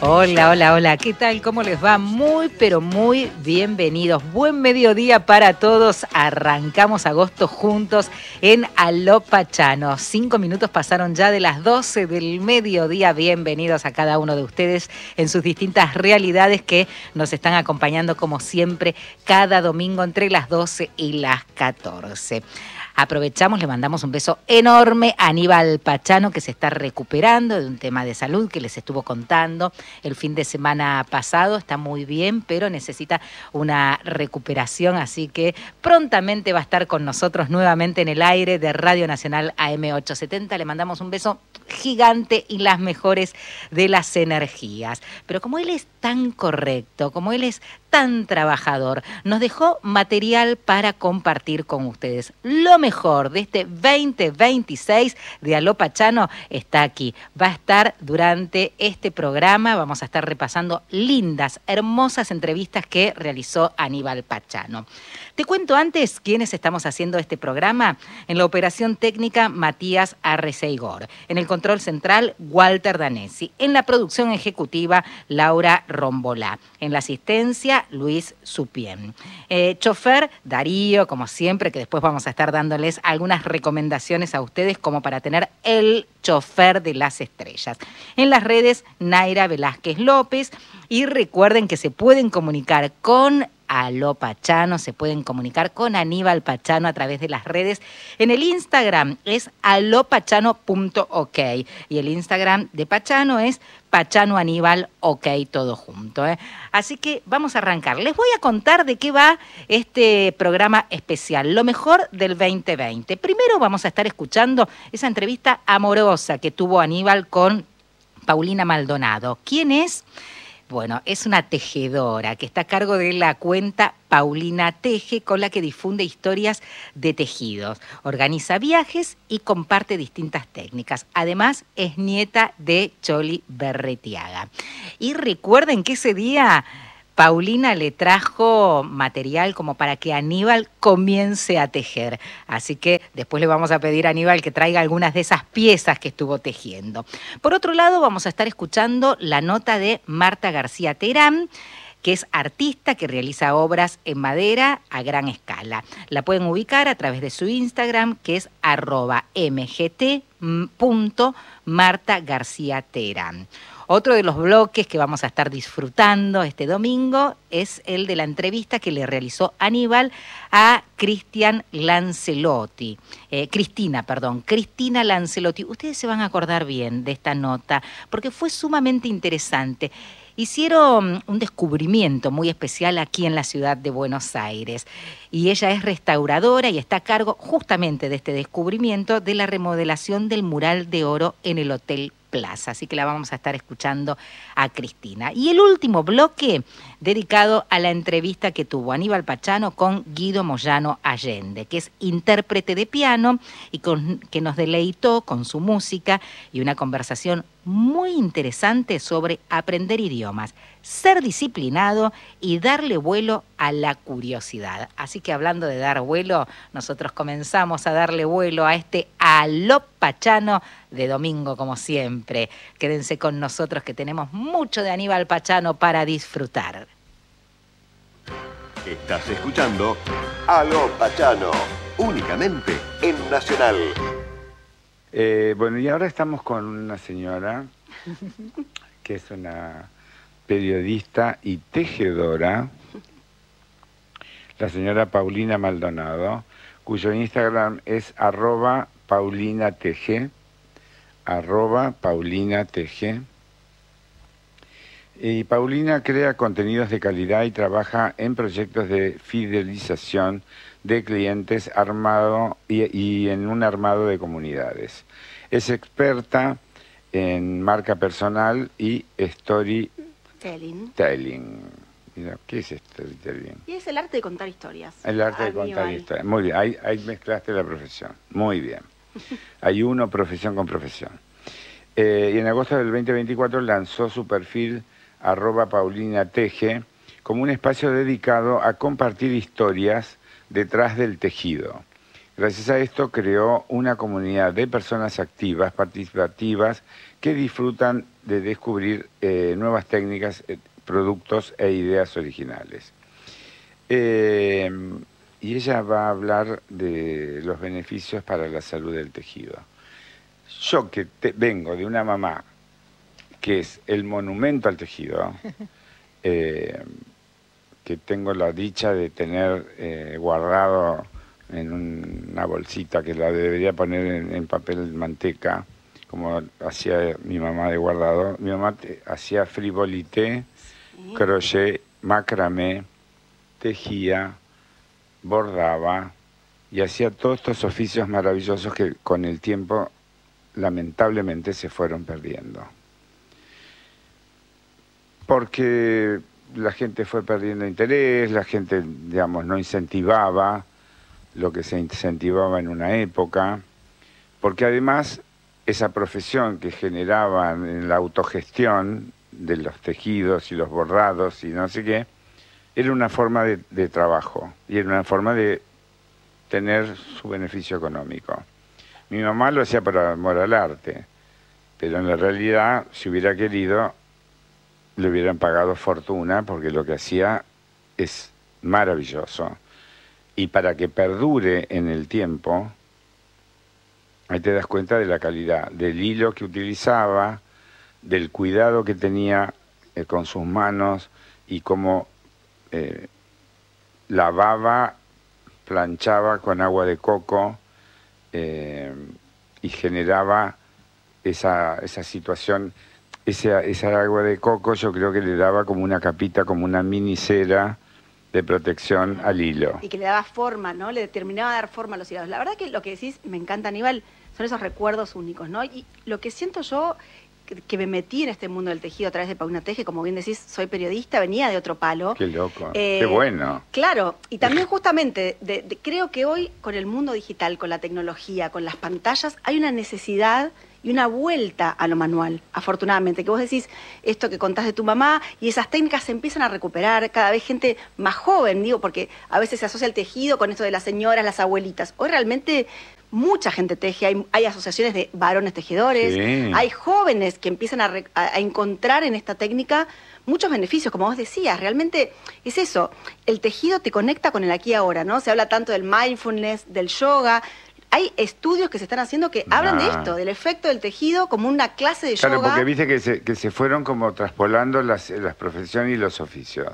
Hola, hola, hola, ¿qué tal? ¿Cómo les va? Muy, pero muy bienvenidos. Buen mediodía para todos. Arrancamos agosto juntos en Aló Pachano. 5 minutos pasaron ya de las 12 del mediodía. Bienvenidos a cada uno de ustedes en sus distintas realidades que nos están acompañando como siempre cada domingo entre las 12 y las 14. Aprovechamos, le mandamos un beso enorme a Aníbal Pachano, que se está recuperando de un tema de salud que les estuvo contando el fin de semana pasado. Está muy bien, pero necesita una recuperación, así que prontamente va a estar con nosotros nuevamente en el aire de Radio Nacional AM870. Le mandamos un beso gigante y las mejores de las energías. Pero como él es tan correcto, como él es tan trabajador, nos dejó material para compartir con ustedes. Lo mejor de este 2026 de Aló Pachano está aquí. Va a estar durante este programa, vamos a estar repasando lindas, hermosas entrevistas que realizó Aníbal Pachano. Te cuento antes quiénes estamos haciendo este programa. En la operación técnica, Matías Arreceigor. En el control central, Walter Danesi. En la producción ejecutiva, Laura Rombolá. En la asistencia, Luis Supien. Chofer, Darío, como siempre, que después vamos a estar dándoles algunas recomendaciones a ustedes como para tener el chofer de las estrellas. En las redes, Naira Velázquez López. Y recuerden que se pueden comunicar con Aló Pachano, se pueden comunicar con Aníbal Pachano a través de las redes. En el Instagram es alopachano.ok y el Instagram de Pachano es Pachano Aníbal OK, todo junto. Así que vamos a arrancar. Les voy a contar de qué va este programa especial, lo mejor del 2020. Primero vamos a estar escuchando esa entrevista amorosa que tuvo Aníbal con Paulina Maldonado. ¿Quién es? Bueno, es una tejedora que está a cargo de la cuenta Paulina Teje, con la que difunde historias de tejidos, organiza viajes y comparte distintas técnicas. Además, es nieta de Choli Berretiaga. Y recuerden que ese día Paulina le trajo material como para que Aníbal comience a tejer. Así que después le vamos a pedir a Aníbal que traiga algunas de esas piezas que estuvo tejiendo. Por otro lado, vamos a estar escuchando la nota de Marta García Terán, que es artista que realiza obras en madera a gran escala. La pueden ubicar a través de su Instagram, que es @mgt.martagarciaterán. Otro de los bloques que vamos a estar disfrutando este domingo es el de la entrevista que le realizó Aníbal a Cristina Lancelotti. Cristina Lancelotti. Ustedes se van a acordar bien de esta nota porque fue sumamente interesante. Hicieron un descubrimiento muy especial aquí en la ciudad de Buenos Aires y ella es restauradora y está a cargo justamente de este descubrimiento de la remodelación del mural de oro en el Hotel Plaza. Así que la vamos a estar escuchando a Cristina. Y el último bloque dedicado a la entrevista que tuvo Aníbal Pachano con Guido Moyano Allende, que es intérprete de piano y que nos deleitó con su música y una conversación muy interesante sobre aprender idiomas, ser disciplinado y darle vuelo a la curiosidad. Así que hablando de dar vuelo, nosotros comenzamos a darle vuelo a este Aló Pachano de domingo, como siempre. Quédense con nosotros que tenemos mucho de Aníbal Pachano para disfrutar. Estás escuchando Aló Pachano, únicamente en Nacional. Bueno, y ahora estamos con una señora que es una periodista y tejedora, la señora Paulina Maldonado, cuyo Instagram es @paulinatg. Y Paulina crea contenidos de calidad y trabaja en proyectos de fidelización de clientes y en un armado de comunidades. Es experta en marca personal y storytelling. Mira, ¿qué es storytelling? Y es el arte de contar historias. El arte de contar historias. Muy bien, ahí mezclaste la profesión. Muy bien. Hay uno profesión con profesión. Y en agosto del 2024 lanzó su perfil @paulinatg como un espacio dedicado a compartir historias detrás del tejido. Gracias a esto creó una comunidad de personas activas, participativas, que disfrutan de descubrir nuevas técnicas, productos e ideas originales. Y ella va a hablar de los beneficios para la salud del tejido. Yo que vengo de una mamá que es el monumento al tejido, que tengo la dicha de tener guardado en una bolsita que la debería poner en papel manteca, como hacía mi mamá de guardado. Mi mamá hacía frivolité, crochet, macramé, tejía, bordaba y hacía todos estos oficios maravillosos que con el tiempo lamentablemente se fueron perdiendo. Porque la gente fue perdiendo interés, la gente, digamos, no incentivaba lo que se incentivaba en una época, porque además esa profesión que generaban en la autogestión de los tejidos y los bordados y no sé qué, era una forma de trabajo y era una forma de tener su beneficio económico. Mi mamá lo hacía por amor al arte, pero en la realidad, si hubiera querido, le hubieran pagado fortuna porque lo que hacía es maravilloso. Y para que perdure en el tiempo, ahí te das cuenta de la calidad, del hilo que utilizaba, del cuidado que tenía con sus manos y cómo lavaba, planchaba con agua de coco y generaba esa situación, esa agua de coco yo creo que le daba como una capita, como una mini cera de protección al hilo. Y que le daba forma, ¿no? Le terminaba de dar forma a los hilos. La verdad que lo que decís me encanta, Aníbal, son esos recuerdos únicos, ¿no? Y lo que siento yo, que me metí en este mundo del tejido a través de Paulina Teje, como bien decís, soy periodista, venía de otro palo. Qué loco, qué bueno. Claro, y también justamente, creo que hoy con el mundo digital, con la tecnología, con las pantallas, hay una necesidad y una vuelta a lo manual, afortunadamente, que vos decís esto que contás de tu mamá y esas técnicas se empiezan a recuperar, cada vez gente más joven, digo, porque a veces se asocia el tejido con esto de las señoras, las abuelitas. Hoy realmente mucha gente teje, hay asociaciones de varones tejedores, sí. Hay jóvenes que empiezan a encontrar en esta técnica muchos beneficios, como vos decías, realmente es eso, el tejido te conecta con el aquí y ahora, ¿no? Se habla tanto del mindfulness, del yoga. Hay estudios que se están haciendo que hablan de esto, del efecto del tejido como una clase de yoga. Claro, porque viste que se fueron como traspolando las profesiones y los oficios.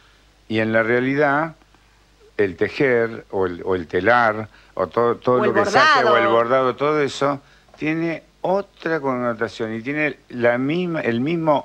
Y en la realidad, el tejer o el telar o todo lo que se hace, o el bordado, todo eso, tiene otra connotación y tiene el mismo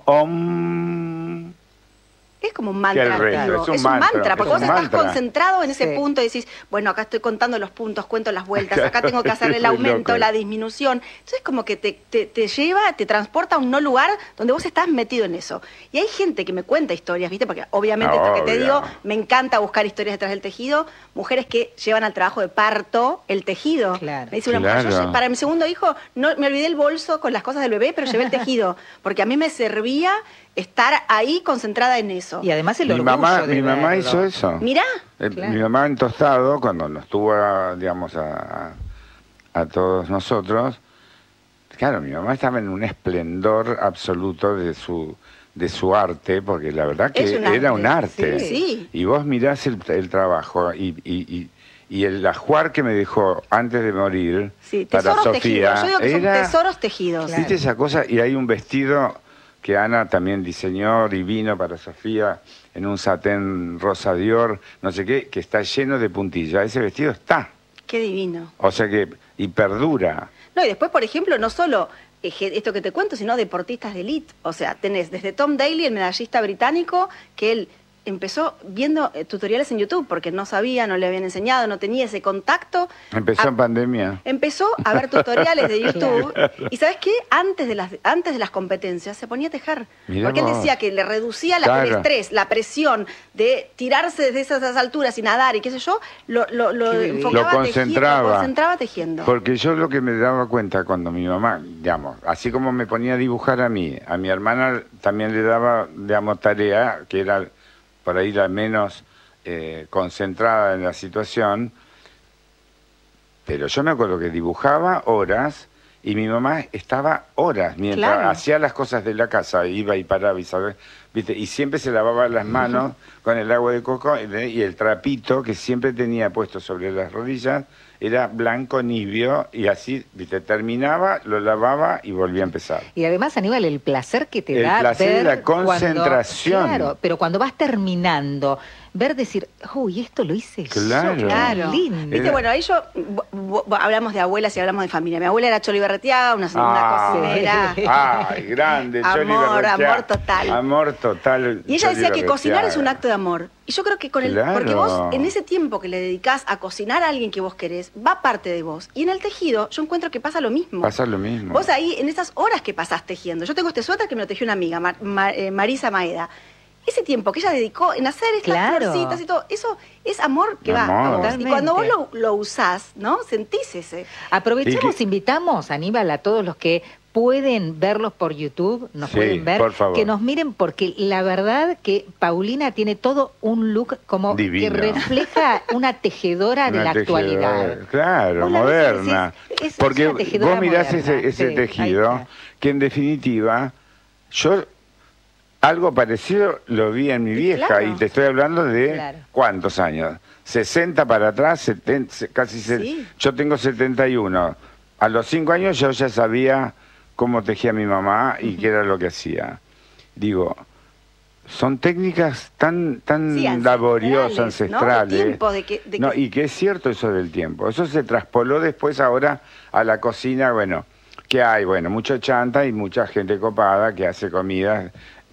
om. Es como un mantra activo, es un mantra, porque vos estás concentrado en ese punto y decís, bueno, acá estoy contando los puntos, cuento las vueltas, acá tengo que hacer el aumento, la disminución. Entonces como que te lleva, te transporta a un no lugar donde vos estás metido en eso. Y hay gente que me cuenta historias, ¿viste? Porque obviamente esto que te digo, me encanta buscar historias detrás del tejido, mujeres que llevan al trabajo de parto el tejido. Claro. Me dice una mujer, yo para mi segundo hijo no me olvidé el bolso con las cosas del bebé, pero llevé el tejido, porque a mí me servía estar ahí concentrada en eso. Y además el orgullo mi mamá hizo eso. Mirá. Claro. Mi mamá en Tostado, cuando nos tuvo, digamos, a todos nosotros, claro, mi mamá estaba en un esplendor absoluto de su arte, porque la verdad que era un arte. Sí, sí. Y vos mirás el trabajo y el ajuar que me dejó antes de morir para Sofía. Tejidos. Yo digo que son tesoros tejidos. Claro. ¿Viste esa cosa? Y hay un vestido que Ana también diseñó divino para Sofía en un satén rosa Dior, no sé qué, que está lleno de puntillas. Ese vestido está. Qué divino. O sea que, y perdura. No, y después, por ejemplo, no solo esto que te cuento, sino deportistas de élite. O sea, tenés desde Tom Daley, el medallista británico, que él empezó viendo tutoriales en YouTube porque no sabía, no le habían enseñado, no tenía ese contacto. Empezó en pandemia. Empezó a ver tutoriales de YouTube. Y ¿sabes qué? Antes de las competencias se ponía a tejer. Mirá porque él decía que le reducía el estrés, la presión de tirarse desde esas alturas y nadar y qué sé yo, lo concentraba tejiendo. Porque yo lo que me daba cuenta cuando mi mamá, digamos, así como me ponía a dibujar a mi hermana también le daba, digamos, tarea, que era por ahí la menos concentrada en la situación, pero yo me acuerdo que dibujaba horas Y mi mamá estaba horas mientras Claro. hacía las cosas de la casa, iba y paraba y sabía, ¿viste? Y siempre se lavaba las manos con el agua de coco y el trapito que siempre tenía puesto sobre las rodillas era blanco nibio y así, ¿viste? Terminaba, lo lavaba y volvía a empezar. Y además, Aníbal, el placer que te El da placer ver de la concentración. Claro, pero cuando vas terminando, ver decir, uy, esto lo hice Claro. yo, Claro. qué lindo. Viste, bueno, ahí yo, hablamos de abuelas y hablamos de familia. Mi abuela era Choli Berretiaga, una cocinera. Ay, grande, Choli Amor, Berretiaga. amor total. Amor total. Y ella Choli decía que cocinar Berretiaga. es un acto de amor. Y yo creo que con Claro. porque vos en ese tiempo que le dedicás a cocinar a alguien que vos querés, va parte de vos. Y en el tejido yo encuentro que pasa lo mismo. Pasa lo mismo. Vos ahí, en esas horas que pasás tejiendo. Yo tengo este suéter que me lo tejió una amiga, Marisa Maeda. Ese tiempo que ella dedicó en hacer estas Claro. florcitas y todo, eso es amor que va Amor. a vos. Y Totalmente. cuando vos lo usás, ¿no? Sentís ese. Aprovechamos, Y que- invitamos, Aníbal, a todos los que pueden verlos por YouTube, nos Sí, pueden ver, por favor. que nos miren, porque la verdad que Paulina tiene todo un look como Divino. que refleja una tejedora de Una la tejedora, actualidad. Claro, Vos la ves y moderna. decís, es Porque una tejedora vos mirás moderna. ese Sí, ahí tejido, está. que en definitiva, yo algo parecido lo vi en mi vieja, claro. y te estoy hablando de Claro. ¿cuántos años? 60 para atrás, 70, casi Sí. yo tengo 71. A los 5 años yo ya sabía cómo tejía mi mamá y qué era lo que hacía. Digo, son técnicas tan Sí, laboriosas, ancestrales, ¿no? ancestrales. De tiempo, de que- No, y que es cierto eso del tiempo. Eso se traspoló después ahora a la cocina, bueno, que hay, bueno, mucho chanta y mucha gente copada que hace comidas,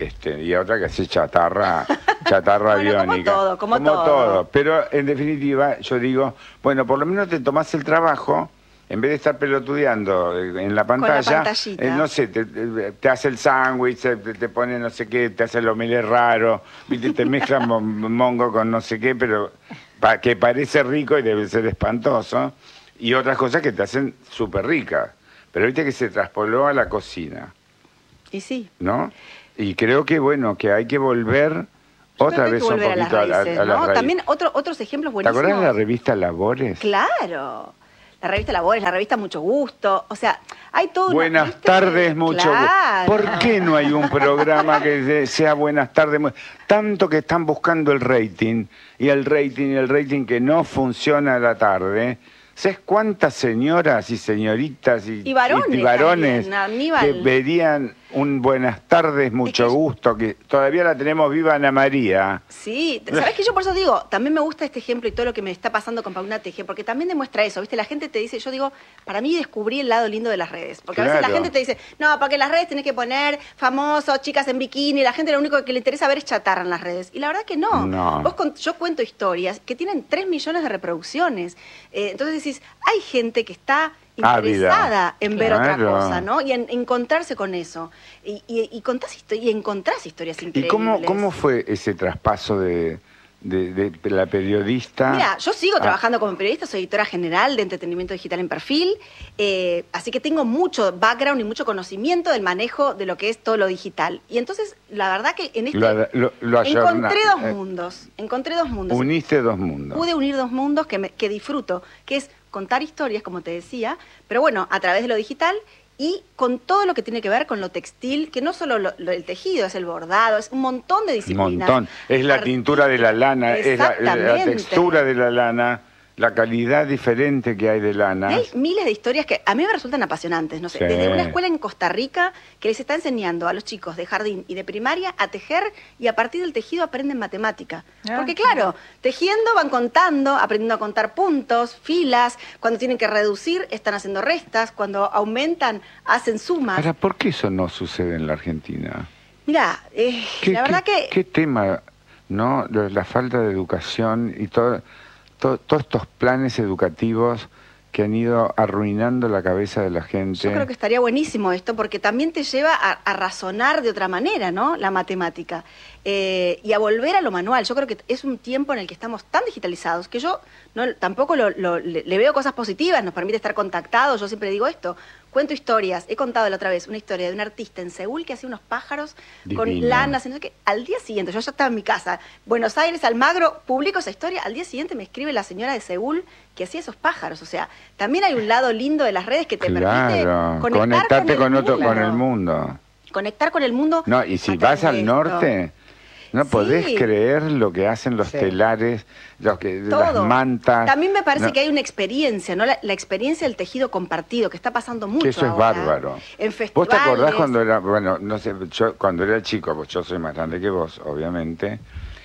y otra que hace chatarra Bueno, aviónica. como todo. Pero en definitiva, yo digo, bueno, por lo menos te tomás el trabajo, en vez de estar pelotudeando en la pantalla, pantallita. no sé, te hace el sándwich, te pone no sé qué, te hace el omelette raro, ¿viste? Te mezclan mongo con no sé qué, pero que parece rico y debe ser espantoso, y otras cosas que te hacen súper ricas. Pero viste que se traspoló a la cocina, Y sí. ¿no? Y creo que, bueno, que hay que volver Yo otra creo que hay vez que un volver poquito a las raíces, las ¿no? raíces. También otros ejemplos ¿Te buenísimos. acordás de la revista Labores? Claro. La revista Labores, la revista Mucho Gusto. O sea, hay todo una- Buenas ¿viste? tardes, mucho gusto. Claro. ¿Por qué no hay un programa que sea buenas tardes? Tanto que están buscando el rating, y el rating que no funciona a la tarde. ¿Sabes cuántas señoras y señoritas Y varones varones también, Aníbal. que verían un buenas tardes, mucho que- gusto, que todavía la tenemos viva Ana María? Sí, ¿sabés qué? Yo por eso digo, también me gusta este ejemplo y todo lo que me está pasando con Paulina Teje, porque también demuestra eso, ¿viste? La gente te dice, yo digo, para mí descubrí el lado lindo de las redes, porque a veces la Claro. gente te dice, no, porque en las redes tenés que poner famosos, chicas en bikini, la gente lo único que le interesa ver es chatarra en las redes, y la verdad que no. No. Yo cuento historias que tienen 3 millones de reproducciones, entonces decís, hay gente que está interesada en ver otra Claro. cosa, ¿no? Y en encontrarse con eso. Y encontrás historias ¿Y increíbles. cómo fue ese traspaso de la periodista? Mira, yo sigo trabajando como periodista, soy editora general de entretenimiento digital en Perfil, así que tengo mucho background y mucho conocimiento del manejo de lo que es todo lo digital. Y entonces, la verdad que en este Lo ayorna- encontré dos mundos. Uniste dos mundos. Pude unir dos mundos que disfruto, que es contar historias, como te decía, pero bueno, a través de lo digital y con todo lo que tiene que ver con lo textil, que no solo el tejido, es el bordado, es un montón de Un disciplinas. montón. Es la tintura de la lana, es la Exactamente. textura de la lana, la calidad diferente que hay de lana. Hay miles de historias que a mí me resultan apasionantes, no sé, Sí. desde una escuela en Costa Rica que les está enseñando a los chicos de jardín y de primaria a tejer y a partir del tejido aprenden matemática. Ah, Porque claro, tejiendo van contando, aprendiendo a contar puntos, filas, cuando tienen que reducir están haciendo restas, cuando aumentan hacen sumas. Ahora, ¿por qué eso no sucede en la Argentina? Mira, la verdad que... ¿Qué tema, no? La falta de educación y todos estos planes educativos que han ido arruinando la cabeza de la gente. Yo creo que estaría buenísimo esto porque también te lleva a razonar de otra manera, ¿no? La matemática. Y a volver a lo manual. Yo creo que es un tiempo en el que estamos tan digitalizados que yo tampoco le veo cosas positivas, nos permite estar contactados. Yo siempre digo esto. cuento historias. He contado la otra vez una historia de un artista en Seúl que hacía unos pájaros con Divino. lanas. No sé qué. Al día siguiente, yo ya estaba en mi casa, Buenos Aires, Almagro, publico esa historia. Al día siguiente me escribe la señora de Seúl que hacía esos pájaros. O sea, también hay un lado lindo de las redes que te permite conectarte con el mundo. Conectar con el mundo. No, y si a vas través al de esto. norte, no podés creer lo que hacen los telares, las mantas. También me parece que hay una experiencia, ¿no? La experiencia del tejido compartido, que está pasando mucho Que eso es ahora. bárbaro. En festivales. ¿Vos te acordás cuando era, bueno, no sé, yo cuando era chico, pues yo soy más grande que vos, obviamente,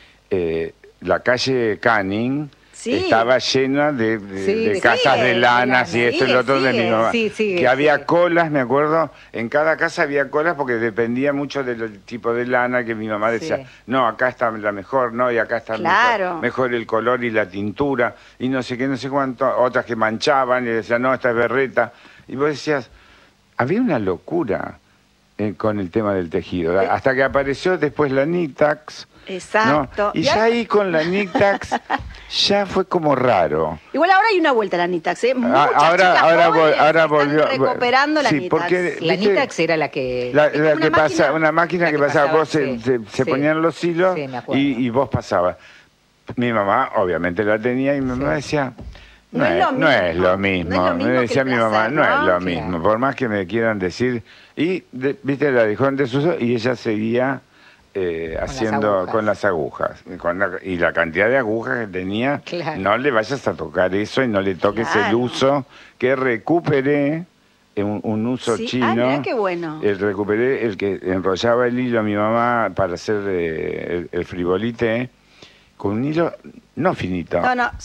la calle Canning estaba llena de casas de lanas y esto y lo otro de mi mamá. Que había colas, me acuerdo, en cada casa había colas porque dependía mucho del tipo de lana que mi mamá decía, no, acá está la mejor, no, y acá está mejor el color y la tintura, y no sé qué, no sé cuánto, otras que manchaban y decían, no, esta es berreta. Y vos decías, había una locura con el tema del tejido, hasta que apareció después la Nitax. Exacto. ¿No? Y ya ahí con la Nitax ya fue como raro. Igual ahora hay una vuelta a la Nitax, ¿eh? Ahora volvió. Recuperando la Nitax. Porque, la Nitax era la que... una máquina que pasaba, vos se ponían los hilos y vos pasabas. Mi mamá obviamente la tenía y mi mamá decía... No es lo mismo. Me decía mi mamá, no es lo mismo. Por más que me quieran decir... Y, viste, la dejó en desuso y ella seguía... haciendo con las agujas y la cantidad de agujas que tenía, no le vayas a tocar eso y no le toques el uso que recuperé, un uso chino. Mirá qué bueno. Recuperé el que enrollaba el hilo a mi mamá para hacer el frivolite con un hilo no finito,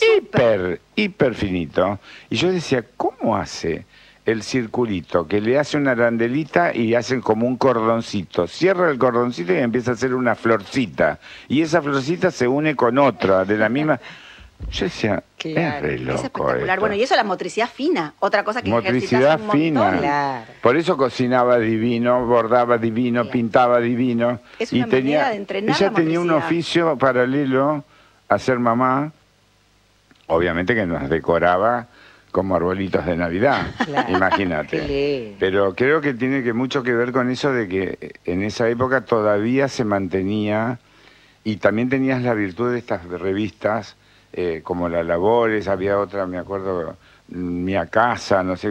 hiper finito, y yo decía, ¿cómo hace el circulito, que le hace una arandelita y hacen como un cordoncito? Cierra el cordoncito y empieza a hacer una florcita. Y esa florcita se une con otra, de la misma... Yo decía, es re loco. Es espectacular. Esto. Bueno, y eso es la motricidad fina. Otra cosa que motricidad un fina. montón. Por eso cocinaba divino, bordaba divino, pintaba divino. Es una manera de entrenar ella la tenía un motricidad. oficio paralelo a ser mamá. Obviamente que nos decoraba como arbolitos de Navidad, imagínate. Pero creo que tiene mucho que ver con eso de que en esa época todavía se mantenía, y también tenías la virtud de estas revistas, como La Labores, había otra, me acuerdo, Mia Casa, no sé,